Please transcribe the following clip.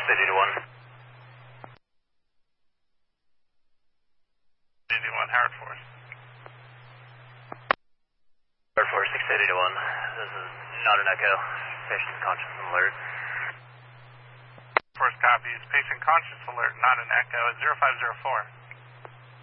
680 to 1. 81, Howard Force. Howard Force, 680 to 1. This is not an echo. Patient conscious and alert. Force copies. Patient conscious alert, not an echo at 0504.